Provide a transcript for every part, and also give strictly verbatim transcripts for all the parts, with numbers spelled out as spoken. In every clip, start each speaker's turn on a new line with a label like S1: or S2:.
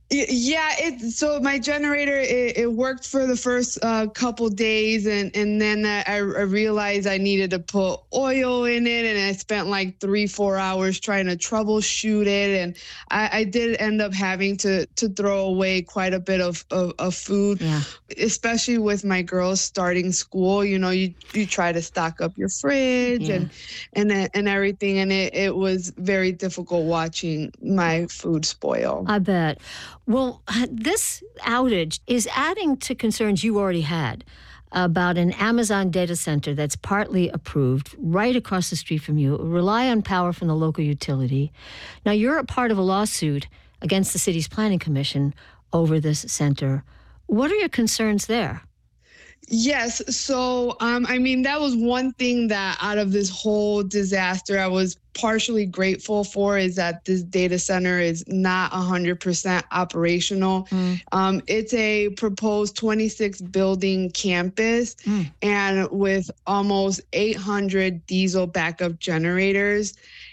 S1: Y- Yeah, it so my generator it, it worked for the first uh, couple days, and and then I, I realized I needed to put oil in it, and I spent like three four hours trying to troubleshoot it, and I, I did end up having to to throw away quite a bit of, of of food,
S2: Yeah.
S1: especially with my girls starting school. You know, you you try to stock up your fridge
S2: Yeah.
S1: and and and everything, and it it was very difficult watching my food spoil.
S2: I bet. Well, this outage is adding to concerns you already had about an Amazon data center that's partly approved right across the street from you, rely on power from the local utility. Now, you're a part of a lawsuit against the city's planning commission over this center. What are your concerns there?
S1: Yes. So, um, I mean, that was one thing that out of this whole disaster, I was partially grateful for, is that this data center is not one hundred percent operational.
S2: Mm.
S1: Um, it's a proposed twenty-six building campus,
S2: Mm.
S1: and with almost eight hundred diesel backup generators.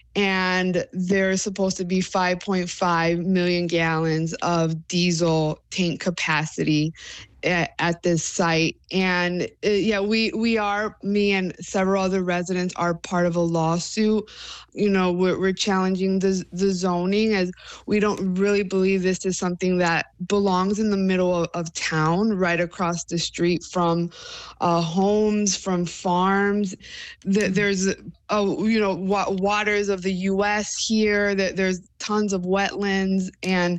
S1: And there's supposed to be five point five million gallons of diesel tank capacity at, at this site. And uh, yeah, we we are, me and several other residents are part of a lawsuit. You know, we're, we're challenging the, the zoning, as we don't really believe this is something that belongs in the middle of, of town, right across the street from uh, homes, from farms. The, there's, uh, you know, wa- waters of the U S here, that there's tons of wetlands, and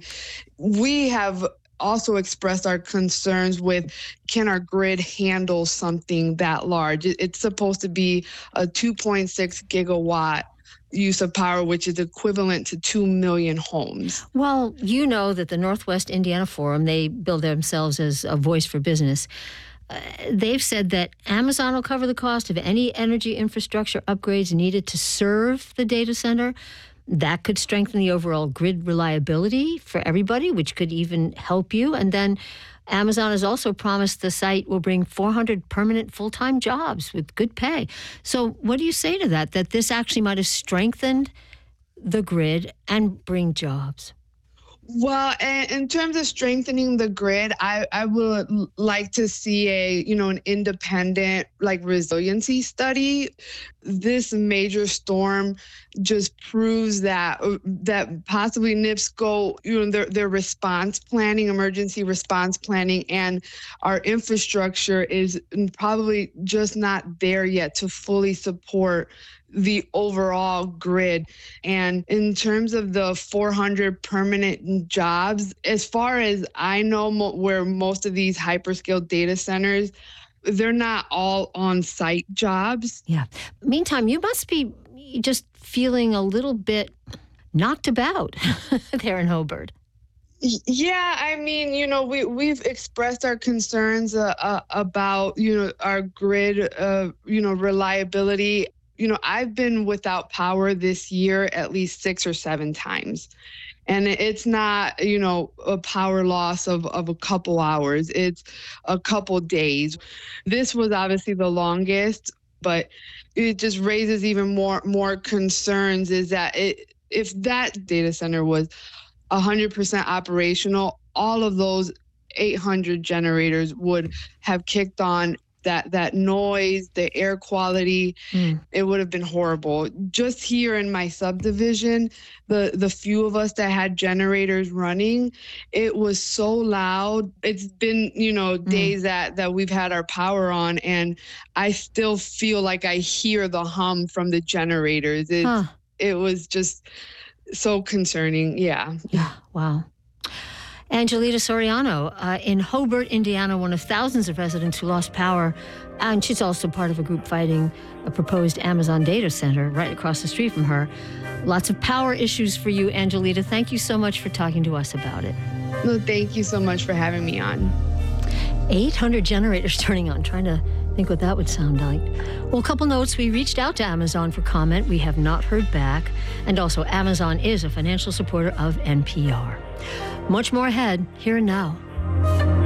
S1: we have also expressed our concerns with, can our grid handle something that large? It, it's supposed to be a two point six gigawatt use of power, which is equivalent to two million homes.
S2: Well, you know that the Northwest Indiana Forum, they bill themselves as a voice for business. Uh, they've said that Amazon will cover the cost of any energy infrastructure upgrades needed to serve the data center. That could strengthen the overall grid reliability for everybody, which could even help you. And then Amazon has also promised the site will bring four hundred permanent full-time jobs with good pay. So what do you say to that, that this actually might have strengthened the grid and bring jobs?
S1: Well, in, in terms of strengthening the grid, I, I would l- like to see a, you know, an independent, like, resiliency study. This major storm just proves that that possibly NIPSCO, you know, their their response planning, emergency response planning, and our infrastructure is probably just not there yet to fully support the overall grid. And in terms of the four hundred permanent jobs, as far as I know, mo- where most of these hyperscale data centers, they're not all on-site jobs.
S2: Yeah. Meantime, you must be just feeling a little bit knocked about there in Hobart.
S1: Yeah, I mean, you know, we we've expressed our concerns uh, uh, about, you know, our grid, uh, you know, reliability. You know, I've been without power this year at least six or seven times. And it's not, you know, a power loss of, of a couple hours. It's a couple days. This was obviously the longest, but it just raises even more more concerns, is that it, if that data center was one hundred percent operational, all of those eight hundred generators would have kicked on. That that noise, the air quality,
S2: Mm.
S1: it would have been horrible. Just here in my subdivision, the the few of us that had generators running, it was so loud. It's been, you know, days that that we've had our power on, and I still feel like I hear the hum from the generators. It
S2: Huh.
S1: it was just so concerning. Yeah.
S2: Yeah. Wow. Angelita Soriano uh, in Hobart, Indiana, one of thousands of residents who lost power. And she's also part of a group fighting a proposed Amazon data center right across the street from her. Lots of power issues for you, Angelita. Thank you so much for talking to us about it.
S1: No, thank you so much for having me on.
S2: eight hundred generators turning on, trying to think what that would sound like. Well, a couple notes. We reached out to Amazon for comment. We have not heard back. And also, Amazon is a financial supporter of N P R. Much more ahead, here and now.